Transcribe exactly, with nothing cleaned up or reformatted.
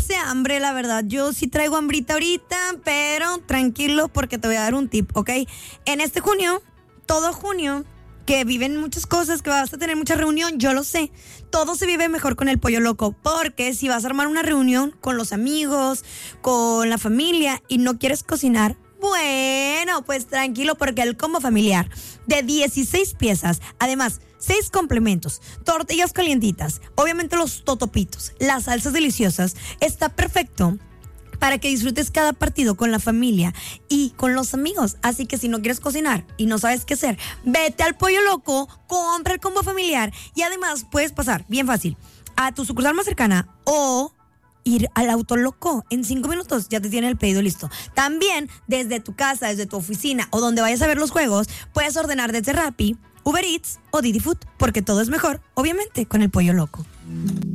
hace hambre, la verdad. Yo sí traigo hambrita ahorita, pero tranquilo porque te voy a dar un tip, ¿ok? En este junio, todo junio, que viven muchas cosas, que vas a tener mucha reunión, yo lo sé. Todo se vive mejor con el pollo loco, porque si vas a armar una reunión con los amigos, con la familia y no quieres cocinar, bueno, pues tranquilo porque el combo familiar de dieciséis piezas, además seis complementos, tortillas calientitas, obviamente los totopitos, las salsas deliciosas, está perfecto para que disfrutes cada partido con la familia y con los amigos. Así que si no quieres cocinar y no sabes qué hacer, vete al Pollo Loco, compra el combo familiar y además puedes pasar, bien fácil, a tu sucursal más cercana o ir al Auto Loco. En cinco minutos ya te tiene el pedido listo. También desde tu casa, desde tu oficina o donde vayas a ver los juegos, puedes ordenar desde Rappi, Uber Eats o Didi Food, porque todo es mejor, obviamente, con el Pollo Loco.